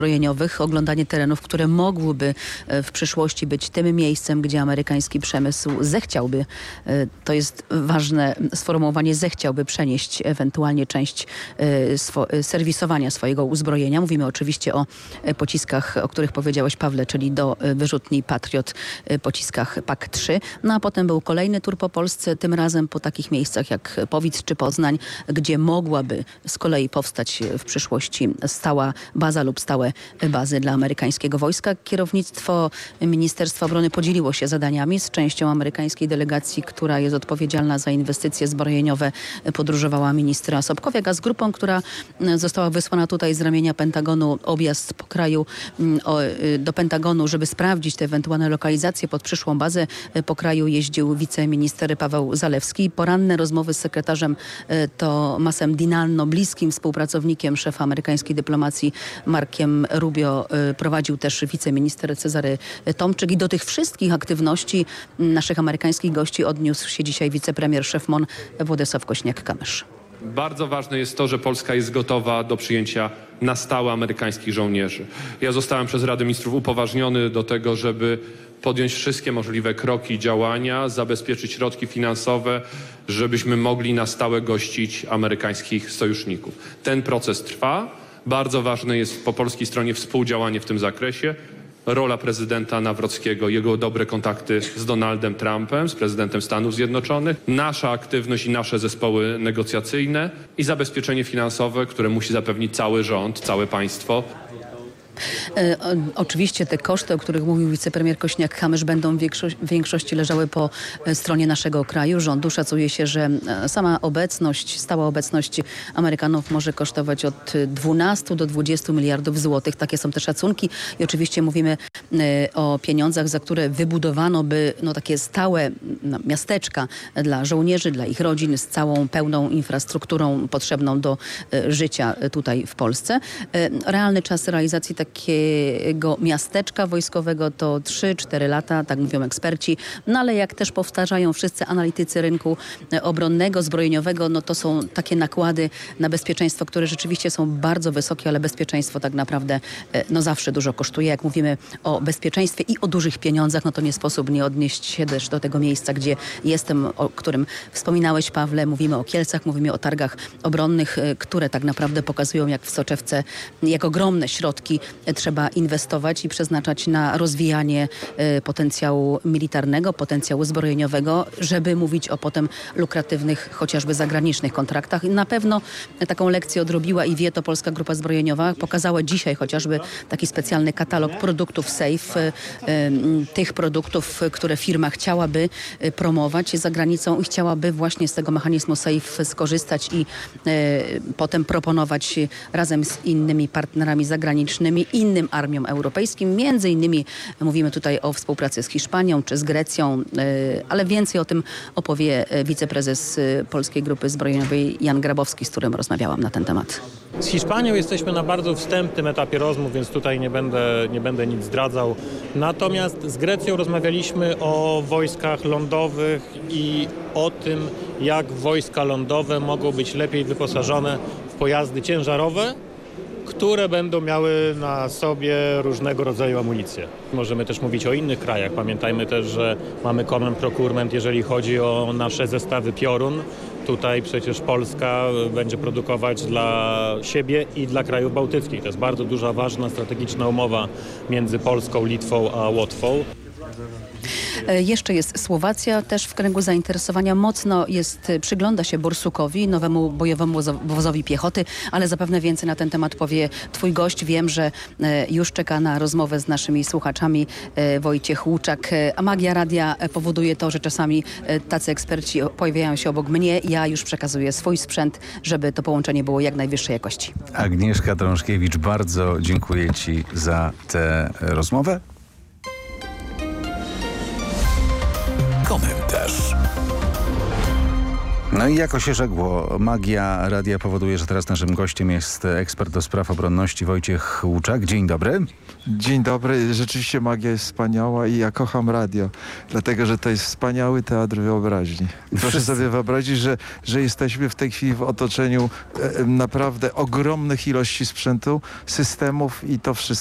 zbrojeniowych, oglądanie terenów, które mogłyby w przyszłości być tym miejscem, gdzie amerykański przemysł zechciałby, to jest ważne sformułowanie, zechciałby przenieść ewentualnie część serwisowania swojego uzbrojenia. Mówimy oczywiście o pociskach, o których powiedziałeś, Pawle, czyli do wyrzutni Patriot, pociskach PAK-3. No a potem był kolejny tur po Polsce, tym razem po takich miejscach jak Powidz czy Poznań, gdzie mogłaby z kolei powstać w przyszłości stała baza lub stałe bazy dla amerykańskiego wojska. Kierownictwo Ministerstwa Obrony podzieliło się zadaniami z częścią amerykańskiej delegacji, która jest odpowiedzialna za inwestycje zbrojeniowe. Podróżowała ministra Sobkowiak, a z grupą, która została wysłana tutaj z ramienia Pentagonu, objazd po kraju do Pentagonu, żeby sprawdzić te ewentualne lokalizacje pod przyszłą bazę. Po kraju jeździł wiceminister Paweł Zalewski. Poranne rozmowy z sekretarzem Tomasem Dinanno, bliskim współpracownikiem szefa amerykańskiej dyplomacji Markiem Rubio, prowadził też wiceminister Cezary Tomczyk. I do tych wszystkich aktywności naszych amerykańskich gości odniósł się dzisiaj wicepremier szef MON Władysław Kośniak-Kamysz. Bardzo ważne jest to, że Polska jest gotowa do przyjęcia na stałe amerykańskich żołnierzy. Ja zostałem przez Radę Ministrów upoważniony do tego, żeby podjąć wszystkie możliwe kroki i działania, zabezpieczyć środki finansowe, żebyśmy mogli na stałe gościć amerykańskich sojuszników. Ten proces trwa. Bardzo ważne jest po polskiej stronie współdziałanie w tym zakresie. Rola prezydenta Nawrockiego, jego dobre kontakty z Donaldem Trumpem, z prezydentem Stanów Zjednoczonych, nasza aktywność i nasze zespoły negocjacyjne i zabezpieczenie finansowe, które musi zapewnić cały rząd, całe państwo. Oczywiście te koszty, o których mówił wicepremier Kośniak-Kamysz, będą w większości leżały po stronie naszego kraju. Rządu szacuje się, że sama obecność, stała obecność Amerykanów może kosztować od 12 do 20 miliardów złotych. Takie są te szacunki i oczywiście mówimy o pieniądzach, za które wybudowano by takie stałe miasteczka dla żołnierzy, dla ich rodzin z całą pełną infrastrukturą potrzebną do życia tutaj w Polsce. Realny czas realizacji takiego miasteczka wojskowego to 3-4 lata, tak mówią eksperci. No ale jak też powtarzają wszyscy analitycy rynku obronnego, zbrojeniowego, no to są takie nakłady na bezpieczeństwo, które rzeczywiście są bardzo wysokie, ale bezpieczeństwo tak naprawdę zawsze dużo kosztuje. Jak mówimy o bezpieczeństwie i o dużych pieniądzach, no to nie sposób nie odnieść się też do tego miejsca, gdzie jestem, o którym wspominałeś, Pawle. Mówimy o Kielcach, mówimy o targach obronnych, które tak naprawdę pokazują, jak w soczewce, jak ogromne środki trzeba inwestować i przeznaczać na rozwijanie potencjału militarnego, potencjału zbrojeniowego, żeby mówić o potem lukratywnych, chociażby zagranicznych kontraktach. I na pewno taką lekcję odrobiła i wie to Polska Grupa Zbrojeniowa. Pokazała dzisiaj chociażby taki specjalny katalog produktów SAFE, tych produktów, które firma chciałaby promować za granicą i chciałaby właśnie z tego mechanizmu SAFE skorzystać i potem proponować razem z innymi partnerami zagranicznymi, innym armiom europejskim. Między innymi mówimy tutaj o współpracy z Hiszpanią czy z Grecją, ale więcej o tym opowie wiceprezes Polskiej Grupy Zbrojeniowej Jan Grabowski, z którym rozmawiałam na ten temat. Z Hiszpanią jesteśmy na bardzo wstępnym etapie rozmów, więc tutaj nie będę nic zdradzał. Natomiast z Grecją rozmawialiśmy o wojskach lądowych i o tym, jak wojska lądowe mogą być lepiej wyposażone w pojazdy ciężarowe, które będą miały na sobie różnego rodzaju amunicję. Możemy też mówić o innych krajach. Pamiętajmy też, że mamy common procurement, jeżeli chodzi o nasze zestawy Piorun. Tutaj przecież Polska będzie produkować dla siebie i dla krajów bałtyckich. To jest bardzo duża, ważna, strategiczna umowa między Polską, Litwą a Łotwą. Jeszcze jest Słowacja, też w kręgu zainteresowania mocno przygląda się Borsukowi, nowemu bojowemu wozowi piechoty, ale zapewne więcej na ten temat powie twój gość. Wiem, że już czeka na rozmowę z naszymi słuchaczami Wojciech Łuczak. A magia radia powoduje to, że czasami tacy eksperci pojawiają się obok mnie. Ja już przekazuję swój sprzęt, żeby to połączenie było jak najwyższej jakości. Agnieszka Drążkiewicz, bardzo dziękuję ci za tę rozmowę. Komentarz. No i jako się rzekło, magia radia powoduje, że teraz naszym gościem jest ekspert do spraw obronności Wojciech Łuczak. Dzień dobry. Dzień dobry. Rzeczywiście magia jest wspaniała i ja kocham radio, dlatego że to jest wspaniały teatr wyobraźni. Proszę sobie wyobrazić, że jesteśmy w tej chwili w otoczeniu naprawdę ogromnych ilości sprzętu, systemów i to wszystko